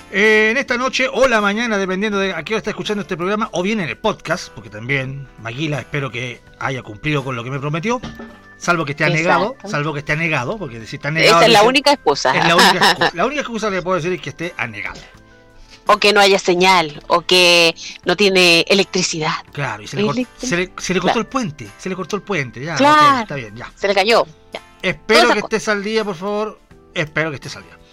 En esta noche o la mañana, dependiendo de a qué hora está escuchando este programa, o bien en el podcast, porque también Maguila espero que haya cumplido con lo que me prometió, salvo que esté anegado, porque si está anegado... Esa es la única excusa. Es la única excusa que le puedo decir es que esté anegado. O que no haya señal, o que no tiene electricidad. Claro, y se le cortó el puente, ya, claro, okay, está bien, ya. Se le cayó, ya. Espero que estés al día, por favor, espero que estés al día.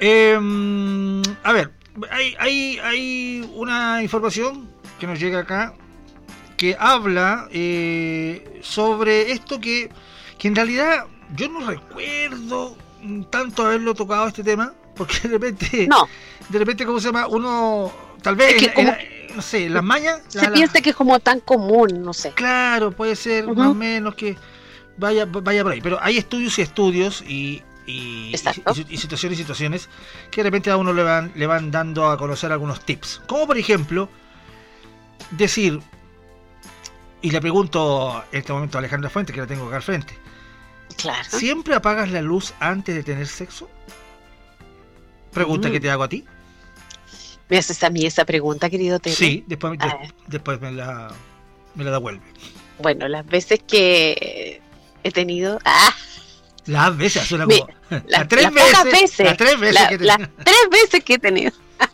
A ver, hay una información que nos llega acá que habla sobre esto que en realidad yo no recuerdo tanto haberlo tocado este tema, porque de repente, ¿cómo se llama? Uno, tal vez, es que no sé, las mañas... piensa que es como tan común, no sé. Claro, puede ser más o menos que vaya por ahí, pero hay estudios y situaciones que de repente a uno le van dando a conocer algunos tips. Como por ejemplo, decir, y le pregunto en este momento a Alejandra Fuentes, que la tengo acá al frente. Claro. ¿Siempre apagas la luz antes de tener sexo? Pregunta que te hago a ti. ¿Me haces a mí esa pregunta, querido Tele? Sí, después me la devuelve. Bueno, las veces que he tenido... Las veces, suena como... Las tres veces que he tenido.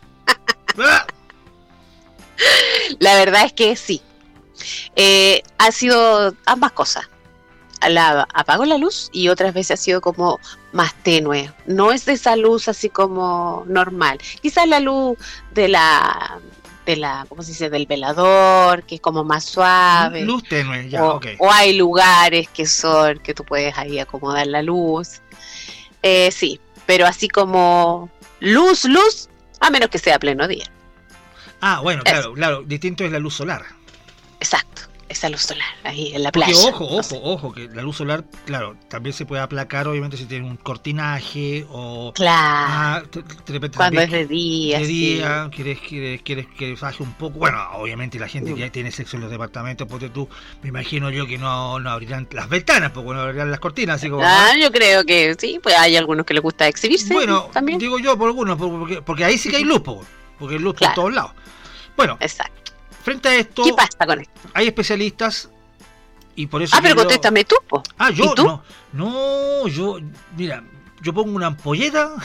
La verdad es que sí. Ha sido ambas cosas. Apago la luz y otras veces ha sido como más tenue. No es de esa luz así como normal. Quizás la luz de la ¿cómo se dice? Del velador, que es como más suave. Luz tenue, ya, ok. O hay lugares que tú puedes ahí acomodar la luz. Sí, pero así como luz, a menos que sea pleno día. Ah, bueno, claro, distinto es la luz solar. Exacto, esa luz solar, ahí en la playa. Porque ojo, que la luz solar, claro, también se puede aplacar, obviamente, si tiene un cortinaje o... Claro, de repente cuando es de día. Quieres que baje un poco. Bueno, obviamente la gente que ya tiene sexo en los departamentos, porque tú, me imagino yo que no abrirán las ventanas, porque no abrirán las cortinas, así como... yo creo que sí, pues hay algunos que les gusta exhibirse. Bueno, también digo yo por algunos, porque ahí sí que hay luz, porque hay luz por todos lados. Bueno, exacto. Frente a esto, ¿qué pasa con esto? Hay especialistas y por eso... pero contéstame tú, po. ¿Yo? ¿Y tú? No, mira, yo pongo una ampolleta,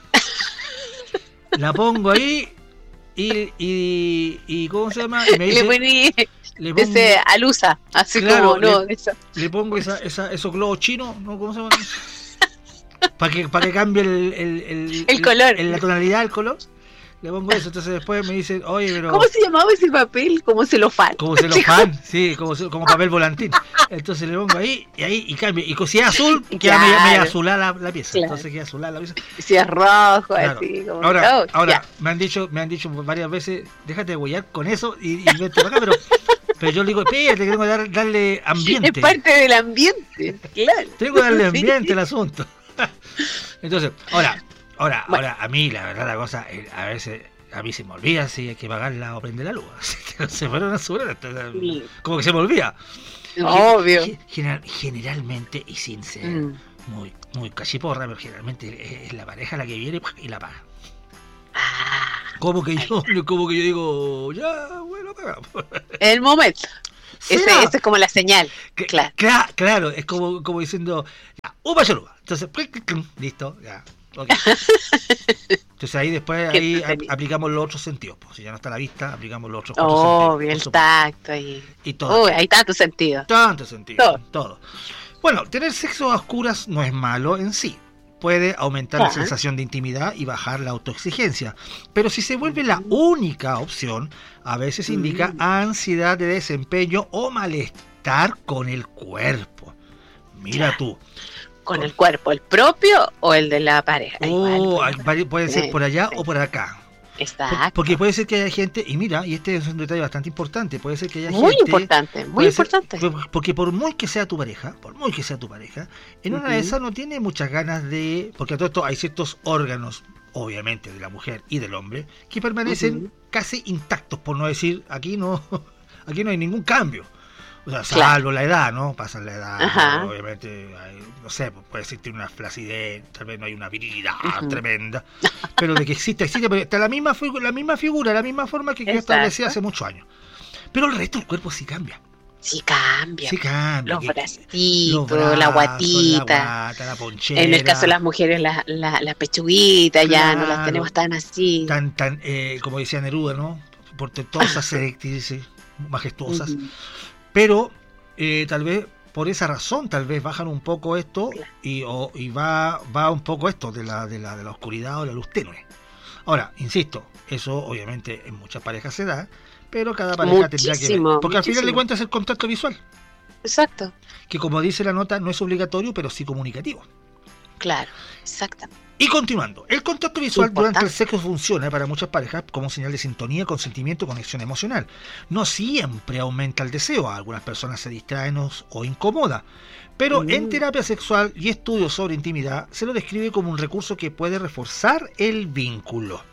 la pongo ahí y ¿cómo se llama? Y me dice, le pongo ese alusa, así claro, como, le pongo esos globos chinos, ¿no? ¿Cómo se llama? para que cambie el color, la tonalidad del color. Le pongo eso, entonces después me dicen, oye, pero... ¿Cómo se llamaba ese papel? Como celofán. Como celofán, sí, como papel volantín. Entonces le pongo ahí y cambia. Y si es azul, queda media azulada la pieza. Claro. Entonces queda azulada la pieza. Si es rojo, claro. Así como... Ahora me han dicho varias veces, déjate de huellar con eso y vete para acá, pero yo le digo, espérate, tengo que darle ambiente. Es parte del ambiente, claro. Tengo que darle ambiente al asunto. Entonces, Ahora, a mí, la verdad, la cosa, a veces, a mí se me olvida si hay que pagarla o prender la luz. Se fueron a su hora, como que se me olvida. Obvio. Generalmente, y sin ser muy cachiporra, pero generalmente es la pareja la que viene y la paga. Como que yo digo, ya, bueno, pagamos. El momento. Ese es como la señal. Claro, es como diciendo, ya, upa chalupa. Entonces, listo, ya. Okay. Entonces ahí después aplicamos los otros sentidos, pues. Si ya no está a la vista, aplicamos los otros sentidos. Bien, el tacto y todo. Hay tanto sentido. Todo. Bueno, tener sexo a oscuras no es malo en sí. Puede aumentar la sensación de intimidad y bajar la autoexigencia. Pero si se vuelve la única opción, a veces indica ansiedad de desempeño o malestar con el cuerpo. Mira tú. ¿Con el cuerpo, el propio o el de la pareja? Puede ser por allá o por acá. Exacto. Porque puede ser que haya gente, y mira, y este es un detalle bastante importante, puede ser que haya muy gente... Muy importante. Porque por muy que sea tu pareja, en una de esas no tiene muchas ganas de... Porque a todo esto hay ciertos órganos, obviamente, de la mujer y del hombre, que permanecen casi intactos, por no decir, aquí no hay ningún cambio. O sea, Claro. salvo la edad, ¿no? Pasa la edad, Ajá. obviamente, no sé, pues, puede existir una flacidez, tal vez no hay una virilidad Ujú. tremenda, pero de que existe, pero está la misma figura, la misma forma que quedó establecida hace Exacto. muchos años. Pero el resto del cuerpo sí cambia. Sí cambia. Sí cambia. Los Los bracitos, la brazos, la guatita. guata, la En el caso de ponchera, las mujeres, las pechuguitas ya no las claro, tenemos tan así. como decía Neruda, ¿no? Portentosas, seductrices, majestuosas. Ujú. Pero tal vez por esa razón, tal vez bajan un poco esto Claro. y va un poco esto de la oscuridad o la luz tenue. Ahora, insisto, eso obviamente en muchas parejas se da, pero cada pareja tendrá que ver. Muchísimo, Porque al final de muchísimo. cuentas es el contacto visual, Exacto. que como dice la nota no es obligatorio, pero sí comunicativo. Claro. Exacto. Y continuando, el contacto visual durante el Importante. sexo funciona para muchas parejas como señal de sintonía, consentimiento, conexión emocional. No siempre aumenta el deseo, a algunas personas se distraen o incomoda, pero en Mm, terapia sexual y estudios sobre intimidad se lo describe como un recurso que puede reforzar el vínculo.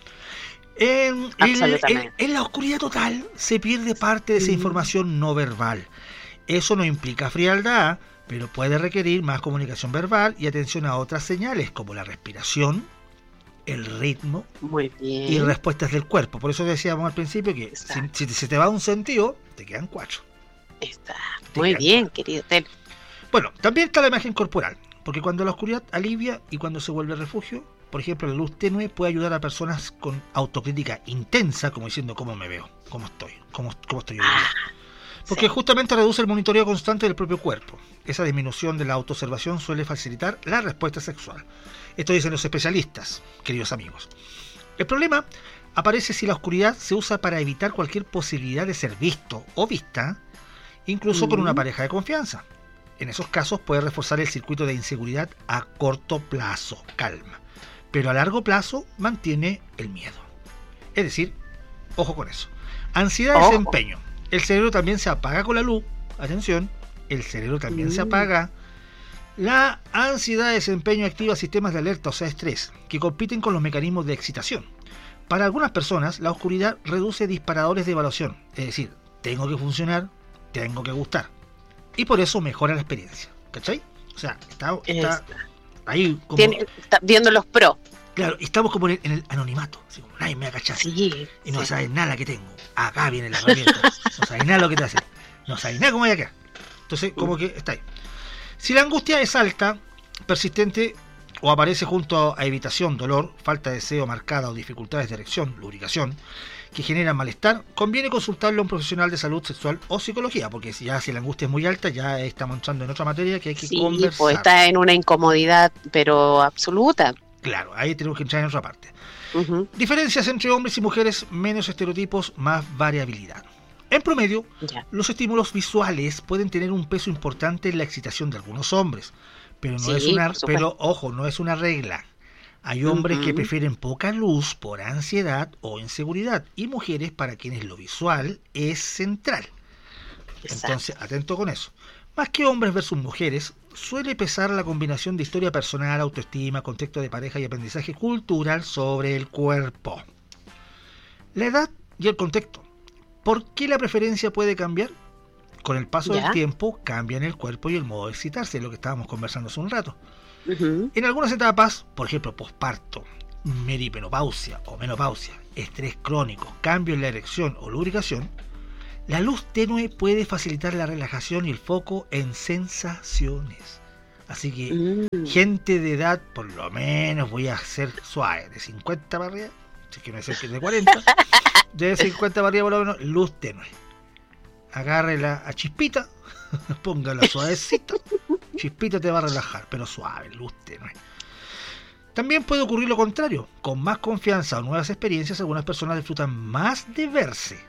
absolutamente. En la oscuridad total se pierde parte de esa Mm, información no verbal. Eso no implica frialdad, pero puede requerir más comunicación verbal y atención a otras señales como la respiración, el ritmo muy y bien. respuestas del cuerpo. Por eso decíamos al principio que Exacto. si se te va un sentido, te quedan 4. Está. Te Muy quedan bien, 4. querido Tel. Bueno, también está la imagen corporal, porque cuando la oscuridad alivia y cuando se vuelve refugio, por ejemplo, la luz tenue puede ayudar a personas con autocrítica intensa, como diciendo cómo me veo, cómo estoy, cómo estoy hoy día. Ah, Porque sí. justamente reduce el monitoreo constante del propio cuerpo. Esa disminución de la autoobservación suele facilitar la respuesta sexual. Esto dicen los especialistas, queridos amigos. El problema aparece si la oscuridad se usa para evitar cualquier posibilidad de ser visto o vista, incluso con una Mm, pareja de confianza. En esos casos puede reforzar el circuito de inseguridad a corto plazo, calma, pero a largo plazo mantiene el miedo. Es decir, ojo con eso. Ansiedad y ojo. desempeño. El cerebro también se apaga con la luz. Atención, el cerebro también se Mm, apaga. La ansiedad y desempeño activa sistemas de alerta, o sea, estrés, que compiten con los mecanismos de excitación. Para algunas personas, la oscuridad reduce disparadores de evaluación, es decir, tengo que funcionar, tengo que gustar. Y por eso mejora la experiencia. ¿Cachai? O sea, está está. ahí como. Está viendo los pros. Claro, estamos como en el anonimato, así como nadie me va a cachar. Sí, Y no sí. sabes nada que tengo. Acá viene la herramienta. No sabes nada lo que te hace. No sabes nada cómo hay acá. Entonces, como que está ahí. Si la angustia es alta, persistente o aparece junto a evitación, dolor, falta de deseo marcada o dificultades de erección, lubricación, que generan malestar, conviene consultarlo a un profesional de salud sexual o psicología, porque si la angustia es muy alta, ya estamos entrando en otra materia que hay que Sí, conversar. pues está en una incomodidad, pero absoluta. Claro, ahí tenemos que entrar en otra parte. Ujú. Diferencias entre hombres y mujeres, menos estereotipos, más variabilidad. En promedio, Ya. los estímulos visuales pueden tener un peso importante en la excitación de algunos hombres, pero no Sí, es una, por supuesto. ojo, no es una regla. Hay hombres que Ujú. prefieren poca luz por ansiedad o inseguridad y mujeres para quienes lo visual es central. Exacto. Entonces, atento con eso. Más que hombres versus mujeres, suele pesar la combinación de historia personal, autoestima, contexto de pareja y aprendizaje cultural sobre el cuerpo. La edad y el contexto. ¿Por qué la preferencia puede cambiar? Con el paso del Ya. tiempo cambian el cuerpo y el modo de excitarse, lo que estábamos conversando hace un rato. Ujú. En algunas etapas, por ejemplo, posparto, merimenopausia o menopausia, estrés crónico, cambio en la erección o lubricación, la luz tenue puede facilitar la relajación y el foco en sensaciones. Así que, Mm. gente de edad, por lo menos voy a ser suave, de 50 para arriba, si es que no es el que es de 40, de 50 para arriba por lo menos, luz tenue. Agárrela a Chispita, póngala suavecita, Chispita te va a relajar, pero suave, luz tenue. También puede ocurrir lo contrario, con más confianza o nuevas experiencias, algunas personas disfrutan más de verse.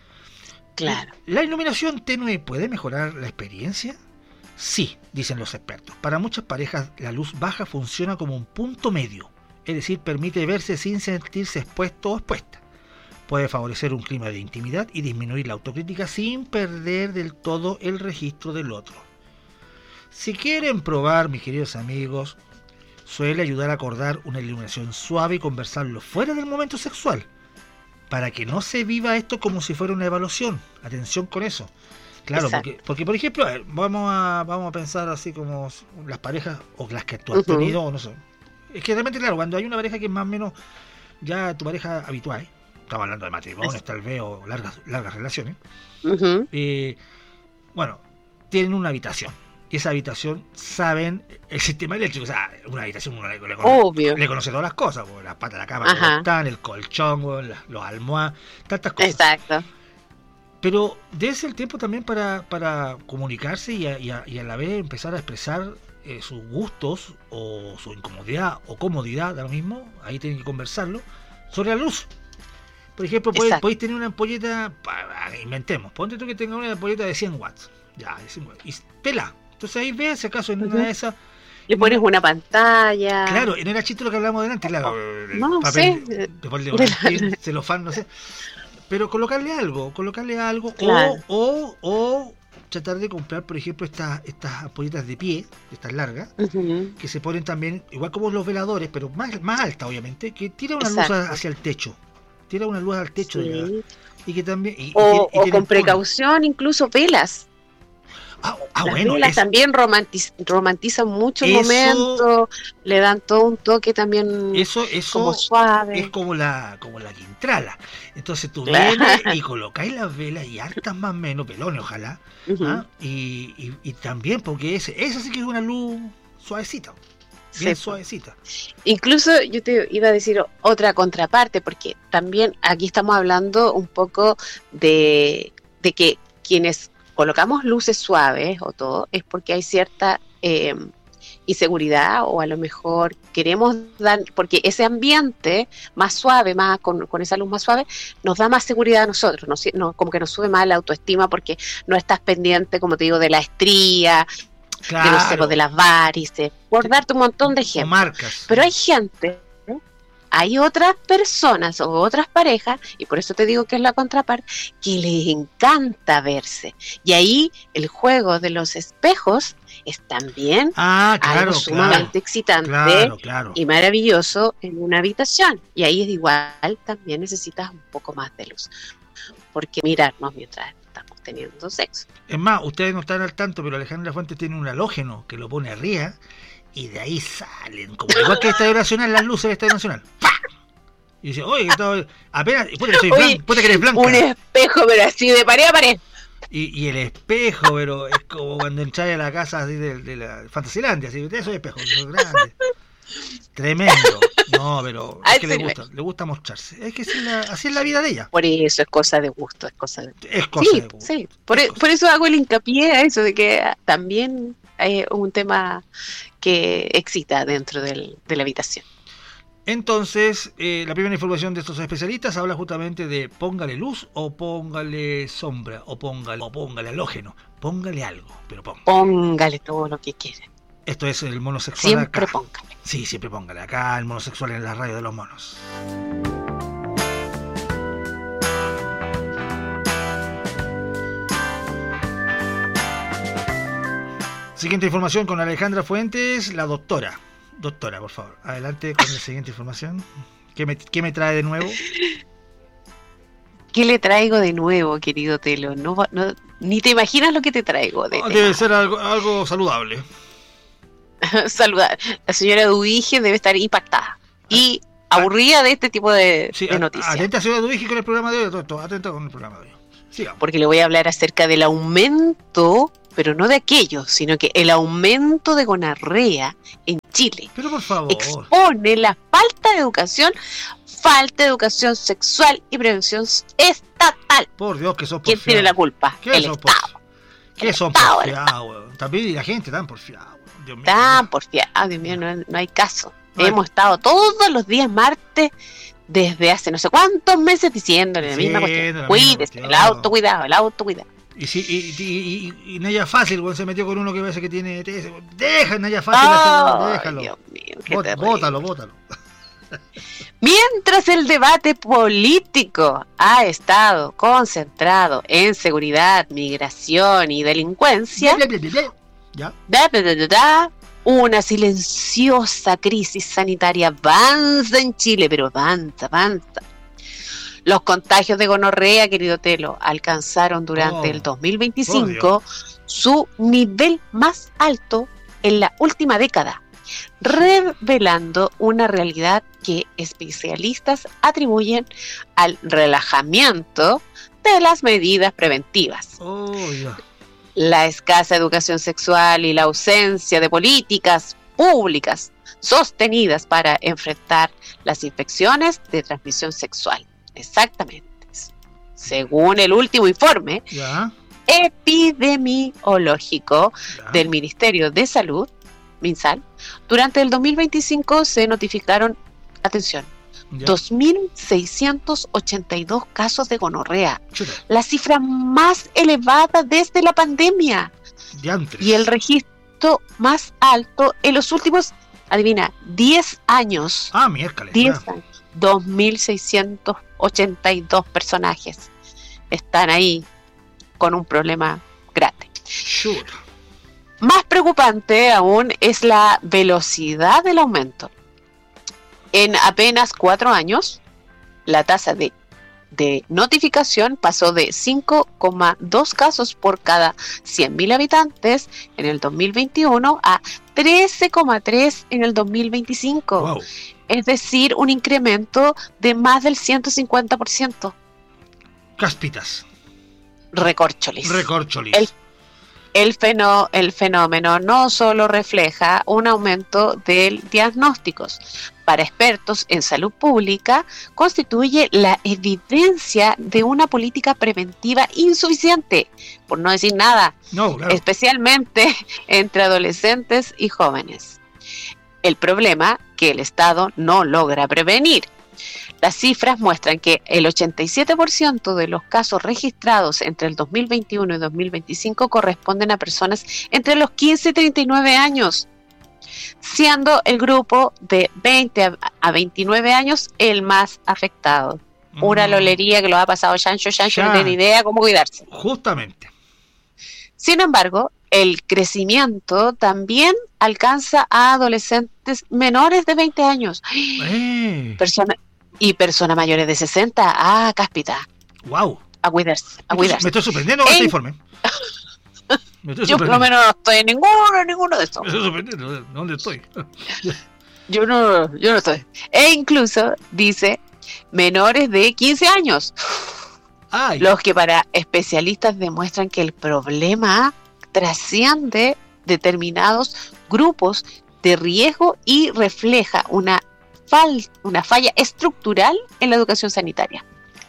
Claro. ¿La iluminación tenue puede mejorar la experiencia? Sí, dicen los expertos. Para muchas parejas, la luz baja funciona como un punto medio, es decir, permite verse sin sentirse expuesto o expuesta. Puede favorecer un clima de intimidad y disminuir la autocrítica sin perder del todo el registro del otro. Si quieren probar, mis queridos amigos, suele ayudar a acordar una iluminación suave y conversarlo fuera del momento sexual, para que no se viva esto como si fuera una evaluación. Atención con eso. Claro, Exacto. porque por ejemplo, a ver, vamos a pensar así como las parejas, o las que tú has tenido, o no sé. Es que realmente, claro, cuando hay una pareja que es más o menos ya tu pareja habitual, estamos hablando de matrimonios, tal vez, o largas relaciones, Ujú. bueno, tienen una habitación. Y esa habitación saben el sistema eléctrico. O sea, una habitación uno Obvio. le conoce todas las cosas, pues, las patas de la cama, Ajá. cómo están, el colchón, los almohadas, tantas cosas. Exacto. Pero debe ser el tiempo también para comunicarse y a la vez empezar a expresar sus gustos o su incomodidad o comodidad, da lo mismo, ahí tienen que conversarlo, sobre la luz. Por ejemplo, podéis tener una ampolleta, inventemos, ponte tú que tenga una ampolleta de 100 watts, ya, de 100 watts, y pela. Entonces ahí ves, si acaso en una de esas... Le pones una pantalla. Claro, no era chiste lo que hablamos delante, claro. No papel, sé. papel de volantín, celofán, no sé. Pero colocarle algo, Claro. o tratar de comprar, por ejemplo, estas ampolletas de pie, estas largas, Ujú. que se ponen también, igual como los veladores, pero más alta, obviamente, que tira una Exacto. luz hacia el techo. Tira una luz al techo de Sí. y que también... O tiene con el precaución, incluso velas. Las bueno, velas también romantizan mucho el eso- momento, le dan todo un toque también eso como es suave. como la Quintrala. Entonces tú Claro. vienes y colocáis las velas y hartas más o menos, pelones ojalá. Ujú. ¿Ah? Y también porque esa sí que es una luz suavecita, bien Sí. suavecita. Incluso yo te iba a decir otra contraparte, porque también aquí estamos hablando un poco de que quienes colocamos luces suaves o todo, es porque hay cierta inseguridad, o a lo mejor queremos dar, porque ese ambiente más suave, más con esa luz más suave, nos da más seguridad a nosotros, como que nos sube más la autoestima, porque no estás pendiente, como te digo, de la estría, de los cepos, de las varices, por darte un montón de O ejemplos. marcas. Pero hay gente, hay otras personas o otras parejas, y por eso te digo que es la contraparte, que les encanta verse. Y ahí el juego de los espejos es también algo sumamente excitante claro. y maravilloso en una habitación. Y ahí es igual, también necesitas un poco más de luz, porque mirarnos mientras estamos teniendo sexo. Es más, ustedes no están al tanto, pero Alejandra Fuentes tiene un halógeno que lo pone arriba y de ahí salen, como igual que el Estadio Nacional, las luces del Estadio Nacional. ¡Pah! Y dice, oye, apenas, puta que eres blanca. Un espejo, pero así de pared a pared. Y el espejo, pero es como cuando entras a la casa así de la Fantasylandia, así, esos espejos, son grandes. Tremendo. No, pero es que le gusta mostrarse. Es que así es la vida de ella. Por eso es cosa de gusto, es cosa de gusto. Sí. Por eso hago el hincapié a eso de que también hay un tema que excita dentro de la habitación. Entonces, la primera información de estos especialistas habla justamente de póngale luz o póngale sombra o póngale halógeno, póngale algo, pero póngale todo lo que quiera. Esto es el monosexual siempre acá. Póngale. Sí, siempre póngale acá el monosexual en la radio de los monos. Siguiente información con Alejandra Fuentes, la doctora. Doctora, por favor, adelante con la siguiente información. ¿Qué me trae de nuevo? ¿Qué le traigo de nuevo, querido Telo? No, ni te imaginas lo que te traigo. Debe ser algo saludable. Saludar. La señora Duige debe estar impactada y aburrida de este tipo de noticias. Atenta, señora Duige, con el programa de hoy. Atenta con el programa de hoy. Sigamos. Porque le voy a hablar acerca del aumento, pero no de aquello, sino que el aumento de gonorrea en Chile. Pero por favor. Expone la falta de educación sexual y prevención estatal. Por Dios, que sos porfiado. ¿Quién tiene la culpa? El Estado. ¿Qué son porfiados? También y la gente tan porfiada. Dios mío. Tan porfiada, Dios mío, no hay caso. Hemos estado todos los días martes desde hace no sé cuántos meses diciéndole la misma cuestión. Cuídese, el autocuidado. Y Naya Fácil, se metió con uno que parece que tiene ETS. Deja Naya Fácil, déjalo. Dios mío, bótalo. Mientras el debate político ha estado concentrado en seguridad, migración y delincuencia, una silenciosa crisis sanitaria avanza en Chile, pero avanza. Los contagios de gonorrea, querido Telo, alcanzaron durante el 2025 su nivel más alto en la última década, revelando una realidad que especialistas atribuyen al relajamiento de las medidas preventivas. La escasa educación sexual y la ausencia de políticas públicas sostenidas para enfrentar las infecciones de transmisión sexual. Exactamente. Según el último informe epidemiológico del Ministerio de Salud, MinSal, durante el 2025 se notificaron, atención, 2.682 casos de gonorrea, la cifra más elevada desde la pandemia, y el registro más alto en los últimos, adivina, 10 años. Miércoles. 10 años. 2.682 personajes están ahí con un problema grande. Más preocupante aún es la velocidad del aumento. En apenas 4 años, la tasa de notificación pasó de 5,2 casos por cada 100.000 habitantes en el 2021 a 13,3 en el 2025. Wow. Es decir, un incremento de más del 150%. Caspitas. Recorcholis. El fenómeno no solo refleja un aumento de diagnósticos. Para expertos en salud pública, constituye la evidencia de una política preventiva insuficiente, por no decir nada, especialmente entre adolescentes y jóvenes. El problema que el Estado no logra prevenir. Las cifras muestran que el 87% de los casos registrados entre el 2021 y 2025 corresponden a personas entre los 15 y 39 años, siendo el grupo de 20 a 29 años el más afectado. Una lolería que lo ha pasado Chancho no tiene idea cómo cuidarse. Justamente. Sin embargo, el crecimiento también alcanza a adolescentes menores de 20 años. Personas mayores de 60. Cáspita. Wow. A cuidarse. Me estoy sorprendiendo con este informe. Yo por lo menos no estoy en ninguno de estos. Me estoy sorprendiendo. ¿Dónde estoy? Yo no estoy. E incluso dice menores de 15 años. Los que para especialistas demuestran que el problema trasciende determinados grupos de riesgo y refleja una falla estructural en la educación sanitaria.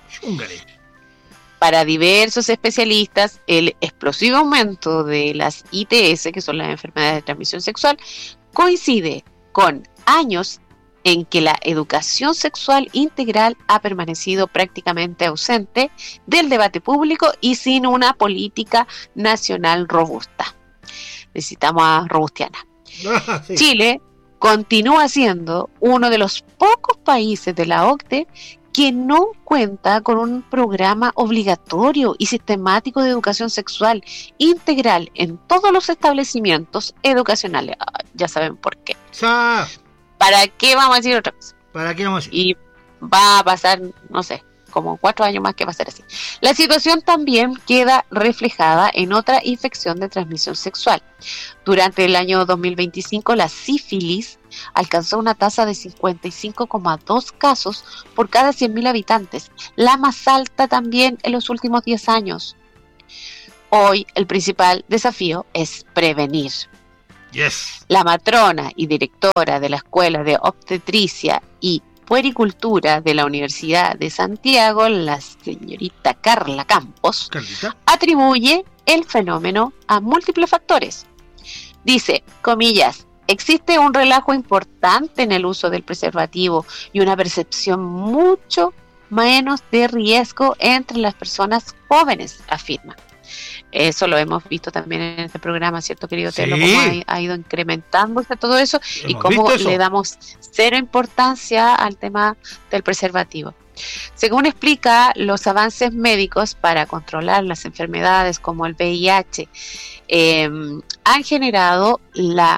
Para diversos especialistas, el explosivo aumento de las ITS, que son las enfermedades de transmisión sexual, coincide con años en que la educación sexual integral ha permanecido prácticamente ausente del debate público y sin una política nacional robusta. Necesitamos a Robustiana. Sí. Chile continúa siendo uno de los pocos países de la OCDE que no cuenta con un programa obligatorio y sistemático de educación sexual integral en todos los establecimientos educacionales. Ya saben por qué. ¿Para qué vamos a decir otra vez? ¿Para qué vamos a decir? Y va a pasar, no sé, como 4 años más que va a ser así. La situación también queda reflejada en otra infección de transmisión sexual. Durante el año 2025, la sífilis alcanzó una tasa de 55,2 casos por cada 100.000 habitantes, la más alta también en los últimos 10 años. Hoy, el principal desafío es prevenir. La matrona y directora de la Escuela de Obstetricia y Puericultura de la Universidad de Santiago, la señorita Carla Campos, atribuye el fenómeno a múltiples factores. Dice, comillas, existe un relajo importante en el uso del preservativo y una percepción mucho menos de riesgo entre las personas jóvenes, afirma. Eso lo hemos visto también en este programa, ¿cierto, querido Telo? Cómo ha ido incrementándose todo eso y cómo le damos cero importancia al tema del preservativo. Según explica, los avances médicos para controlar las enfermedades como el VIH han generado la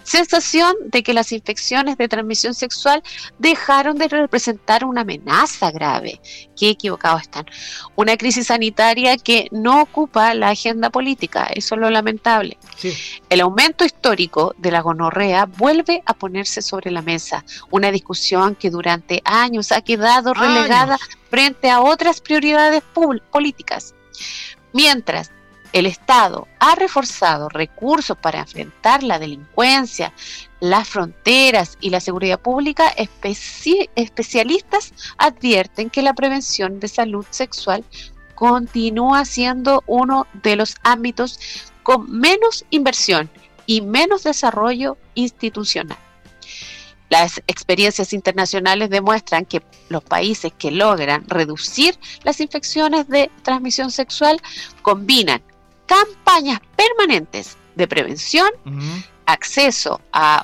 sensación de que las infecciones de transmisión sexual dejaron de representar una amenaza grave. Qué equivocados están. Una crisis sanitaria que no ocupa la agenda política, eso es lo lamentable. Sí. El aumento histórico de la gonorrea vuelve a ponerse sobre la mesa, una discusión que durante años ha quedado relegada frente a otras prioridades políticas. Mientras el Estado ha reforzado recursos para enfrentar la delincuencia, las fronteras y la seguridad pública, especialistas advierten que la prevención de salud sexual continúa siendo uno de los ámbitos con menos inversión y menos desarrollo institucional. Las experiencias internacionales demuestran que los países que logran reducir las infecciones de transmisión sexual combinan campañas permanentes de prevención, acceso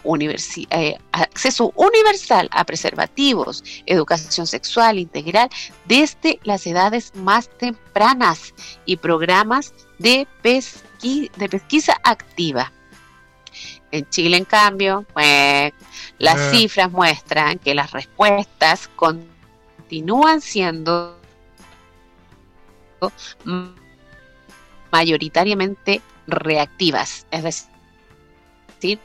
universal a preservativos, educación sexual integral desde las edades más tempranas y programas de pesquisa activa. En Chile, en cambio, las cifras muestran que las respuestas continúan siendo mayoritariamente reactivas, es decir,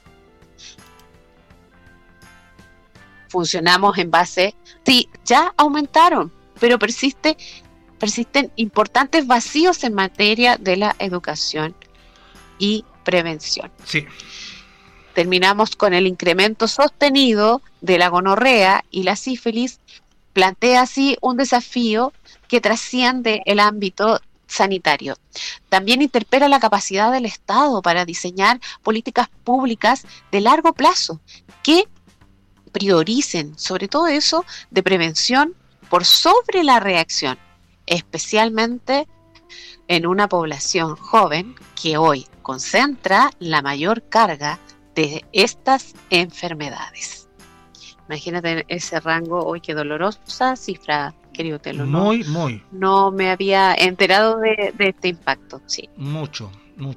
funcionamos en base, sí, ya aumentaron, pero persisten importantes vacíos en materia de la educación y prevención. Sí. Terminamos con el incremento sostenido de la gonorrea y la sífilis, plantea así un desafío que trasciende el ámbito sanitario. También interpela la capacidad del Estado para diseñar políticas públicas de largo plazo que prioricen, sobre todo eso, de prevención por sobre la reacción, especialmente en una población joven que hoy concentra la mayor carga de estas enfermedades. Imagínate ese rango, hoy qué dolorosa cifra, querido Telo. Muy. No me había enterado de este impacto, sí. Mucho.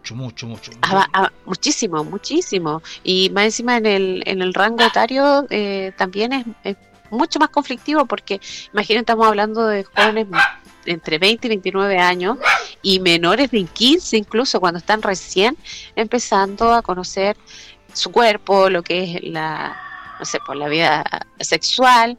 Muchísimo. Y más encima en el rango etario también es mucho más conflictivo, porque imagínate, estamos hablando de jóvenes entre 20 y 29 años y menores de 15 incluso, cuando están recién empezando a conocer su cuerpo, lo que es la vida sexual,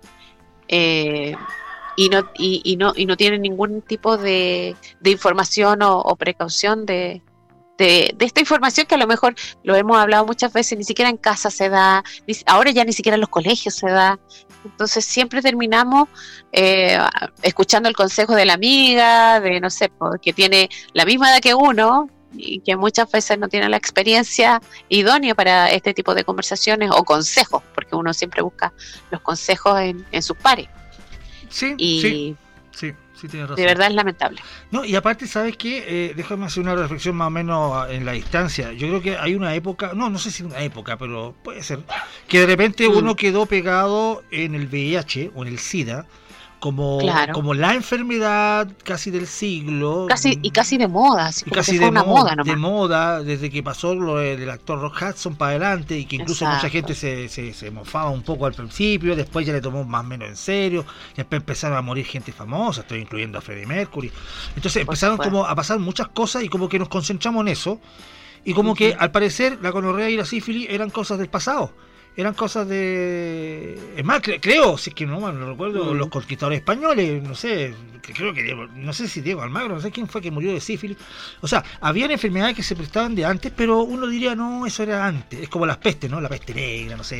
y no tienen ningún tipo de información o precaución de esta información, que a lo mejor lo hemos hablado muchas veces, ni siquiera en casa se da, ahora ya ni siquiera en los colegios se da. Entonces siempre terminamos escuchando el consejo de la amiga, que tiene la misma edad que uno y que muchas veces no tiene la experiencia idónea para este tipo de conversaciones o consejos, porque uno siempre busca los consejos en sus pares. Sí, tienes razón. De verdad es lamentable. No, y aparte, ¿sabes qué? Déjame hacer una reflexión más o menos en la distancia. Yo creo que hay una época, no sé si una época, pero puede ser, que de repente uno quedó pegado en el VIH o en el SIDA, como la enfermedad casi del siglo. Casi de moda, así como que fue una moda nomás. De moda, desde que pasó lo del actor Rock Hudson para adelante, y que incluso mucha gente se mofaba un poco al principio, después ya le tomó más o menos en serio, y después empezaron a morir gente famosa, estoy incluyendo a Freddie Mercury. Entonces empezaron como a pasar muchas cosas, y como que nos concentramos en eso, y como que al parecer la gonorrea y la sífilis eran cosas del pasado. Eran cosas de... Es más, creo, si es que no me recuerdo, los conquistadores españoles, no sé si Diego Almagro, no sé quién fue que murió de sífilis. O sea, habían enfermedades que se prestaban de antes, pero uno diría, no, eso era antes. Es como las pestes, ¿no? La peste negra, no sé,